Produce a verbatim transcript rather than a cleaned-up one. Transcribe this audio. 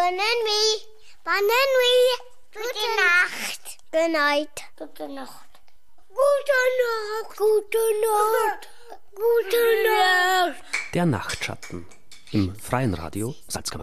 Bonne Bonne Gute Nacht. Good night. Gute Nacht. Gute Nacht. Gute Nacht. Gute Nacht. Der Nachtschatten im Freien Radio Salzkammergut.